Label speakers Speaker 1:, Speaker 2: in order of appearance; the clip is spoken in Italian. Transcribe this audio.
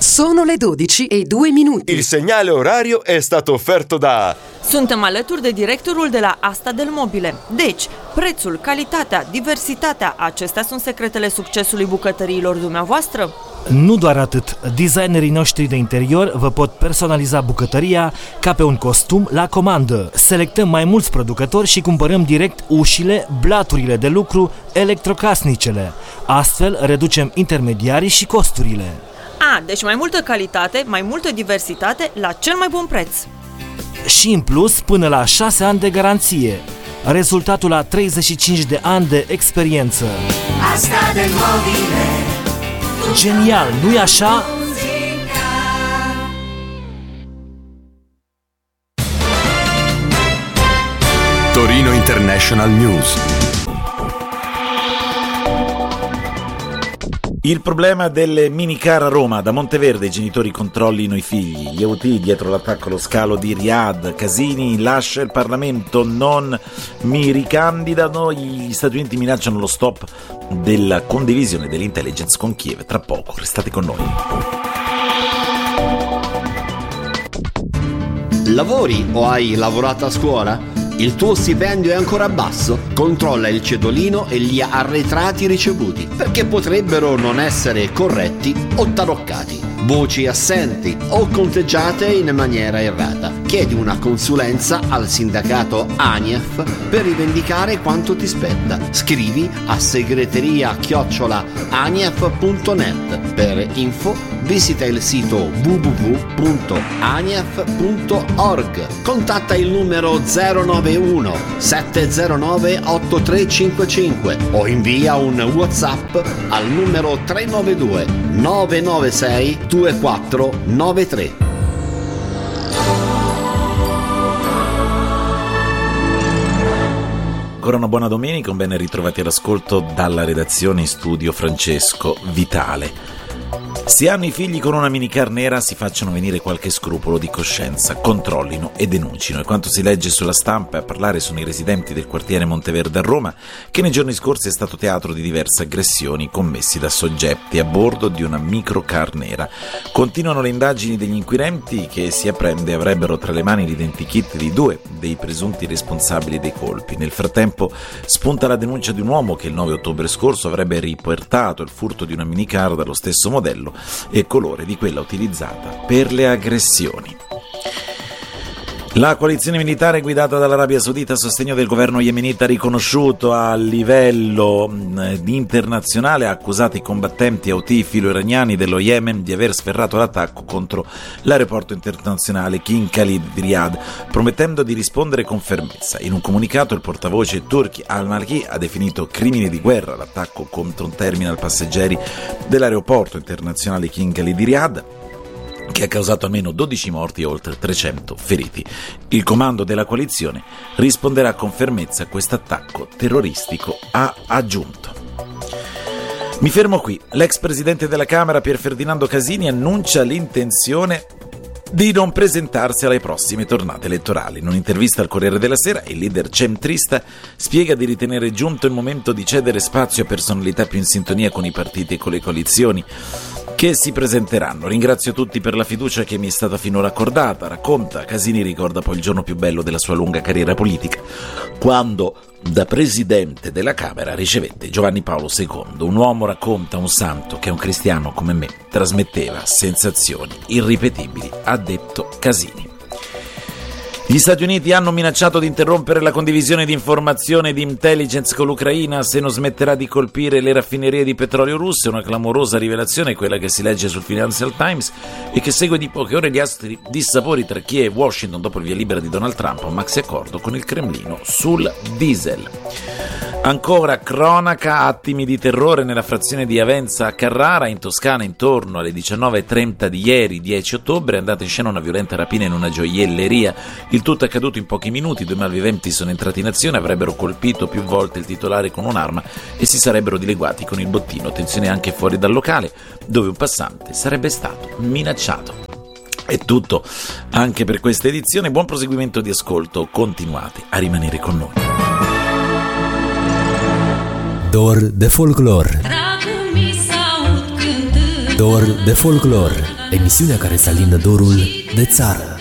Speaker 1: Sono le 12:02.
Speaker 2: Il segnale orario è stato offerto da...
Speaker 3: Suntem alături de directorul de la Asta del Mobile. Deci, prețul, calitatea, diversitatea, acestea sunt secretele succesului bucătăriilor dumneavoastră?
Speaker 4: Nu doar atât, designerii noștri de interior vă pot personaliza bucătăria ca pe un costum la comandă. Selectăm mai mulți producători și cumpărăm direct ușile, blaturile de lucru, electrocasnicele. Astfel reducem intermediarii și costurile.
Speaker 3: Deci mai multă calitate, mai multă diversitate la cel mai bun preț.
Speaker 4: Și în plus până la 6 ani de garanție. Rezultatul la 35 de ani de experiență.
Speaker 5: Asta del Mobile.
Speaker 4: Genial, nu-i așa?
Speaker 2: Torino International News.
Speaker 6: Il problema delle minicar a Roma. Da Monteverde i genitori controllino i figli. Gli Houthi dietro l'attacco allo scalo di Riyadh. Casini lascia il Parlamento, non mi ricandidano. Gli Stati Uniti minacciano lo stop della condivisione dell'intelligence con Kiev. Tra poco, restate con noi.
Speaker 7: Lavori o hai lavorato a scuola? Il tuo stipendio è ancora basso? Controlla il cedolino e gli arretrati ricevuti, perché potrebbero non essere corretti o taroccati. Voci assenti o conteggiate in maniera errata. Chiedi una consulenza al sindacato ANIEF per rivendicare quanto ti spetta. Scrivi a segreteria@anief.net. Per info visita il sito www.anief.org. Contatta il numero 091 709 8355 o invia un WhatsApp al numero 392 996 2493.
Speaker 6: Ancora una buona domenica, un ben ritrovati all'ascolto dalla redazione in studio Francesco Vitale. Se hanno i figli con una minicar nera si facciano venire qualche scrupolo di coscienza, controllino e denuncino. E quanto si legge sulla stampa, a parlare sono i residenti del quartiere Monteverde a Roma, che nei giorni scorsi è stato teatro di diverse aggressioni commessi da soggetti a bordo di una microcar nera. Continuano le indagini degli inquirenti che si apprende avrebbero tra le mani l'identikit di 2 dei presunti responsabili dei colpi. Nel frattempo spunta la denuncia di un uomo che il 9 ottobre scorso avrebbe riportato il furto di una minicar dallo stesso modello e colore di quella utilizzata per le aggressioni. La coalizione militare guidata dall'Arabia Saudita a sostegno del governo yemenita riconosciuto a livello internazionale ha accusato i combattenti Houthi filo-iraniani dello Yemen di aver sferrato l'attacco contro l'aeroporto internazionale King Khalid di Riyadh, promettendo di rispondere con fermezza. In un comunicato il portavoce Turki al-Malki ha definito crimine di guerra l'attacco contro un terminal passeggeri dell'aeroporto internazionale King Khalid di Riyadh, che ha causato almeno 12 morti e oltre 300 feriti. Il comando della coalizione risponderà con fermezza a questo attacco terroristico, ha aggiunto. Mi fermo qui. L'ex presidente della Camera Pier Ferdinando Casini annuncia l'intenzione di non presentarsi alle prossime tornate elettorali. In un'intervista al Corriere della Sera, il leader centrista spiega di ritenere giunto il momento di cedere spazio a personalità più in sintonia con i partiti e con le coalizioni che si presenteranno. Ringrazio tutti per la fiducia che mi è stata finora accordata, racconta. Casini ricorda poi il giorno più bello della sua lunga carriera politica, quando da presidente della Camera ricevette Giovanni Paolo II. Un uomo, racconta, un santo che un cristiano come me trasmetteva sensazioni irripetibili, ha detto Casini. Gli Stati Uniti hanno minacciato di interrompere la condivisione di informazioni di intelligence con l'Ucraina se non smetterà di colpire le raffinerie di petrolio russe. Una clamorosa rivelazione, quella che si legge sul Financial Times e che segue di poche ore gli astri dissapori tra Kiev e Washington dopo il via libera di Donald Trump, un maxi accordo con il Cremlino sul diesel. Ancora cronaca, attimi di terrore nella frazione di Avenza a Carrara, in Toscana. Intorno alle 19:30 di ieri, 10 ottobre, è andata in scena una violenta rapina in una gioielleria. Il tutto è accaduto in pochi minuti. 2 malviventi sono entrati in azione, avrebbero colpito più volte il titolare con un'arma e si sarebbero dileguati con il bottino. Tensione anche fuori dal locale, dove un passante sarebbe stato minacciato. È tutto anche per questa edizione. Buon proseguimento di ascolto, continuate a rimanere con noi.
Speaker 8: Dor de folclor. Dor de folclor. emisiunea care să alindă dorul de țară.